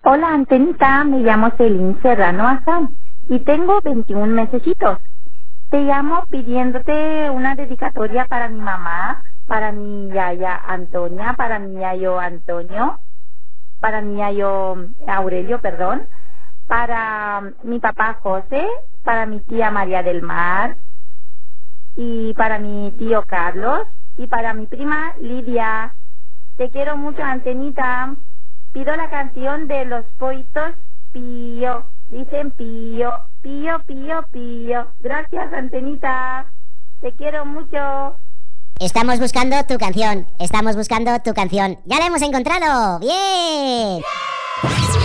Hola, Antenita, me llamo Celín Serrano Azán y tengo 21 mesecitos. Te llamo pidiéndote una dedicatoria para mi mamá, para mi yaya Antonia, para mi yayo Antonio, para mi yayo Aurelio, perdón, para mi papá José, para mi tía María del Mar y para mi tío Carlos y para mi prima Lidia. Te quiero mucho, Antenita. Pido la canción de los Poitos Pío. Dicen pío, pío, pío, pío. Gracias, Antenita. Te quiero mucho. Estamos buscando tu canción. Estamos buscando tu canción. ¡Ya la hemos encontrado! ¡Bien!